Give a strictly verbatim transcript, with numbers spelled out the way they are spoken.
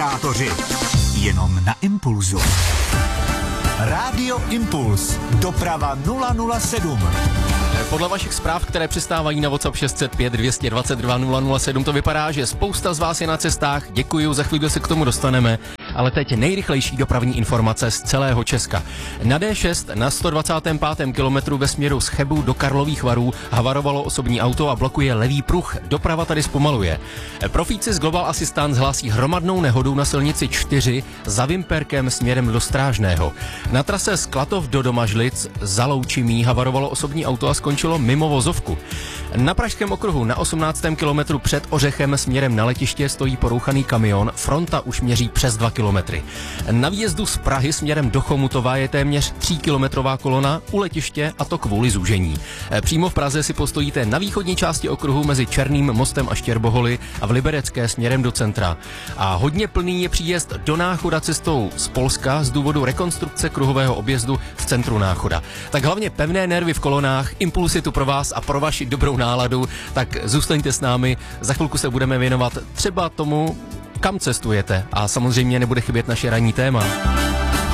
moderátoři. Jenom na Impulzu. Rádio Impuls. Doprava nula nula sedm. Podle vašich zpráv, které přistávají na WhatsApp šest set pět dvě dva dva nula nula sedm, to vypadá, že spousta z vás je na cestách. Děkuju, za chvíli se k tomu dostaneme. Ale teď nejrychlejší dopravní informace z celého Česka. Na D šest na sto dvacátém pátém kilometru ve směru z Chebu do Karlových Varů havarovalo osobní auto a blokuje levý pruh. Doprava tady zpomaluje. Profíci z Global Assistance hlásí hromadnou nehodu na silnici čtyři za Vimperkem směrem do Strážného. Na trase z Klatov do Domažlic za Loučimí havarovalo osobní auto a skončilo mimo vozovku. Na Pražském okruhu na osmnáctém kilometru před Ořechem směrem na letiště stojí porouchaný kamion. Fronta už měří přes dva kilometry. Na výjezdu z Prahy směrem do Chomutova je téměř tříkilometrová kolona u letiště, a to kvůli zúžení. Přímo v Praze si postojíte na východní části okruhu mezi Černým mostem a Štěrboholy a v Liberecké směrem do centra. A hodně plný je příjezd do Náchoda cestou z Polska z důvodu rekonstrukce kruhového objezdu v centru Náchoda. Tak hlavně pevné nervy v kolonách, Impuls je tu pro vás a pro vaši dobrou náladu, tak zůstaňte s námi. Za chvilku se budeme věnovat třeba tomu, kam cestujete, a samozřejmě nebude chybět naše ranní téma.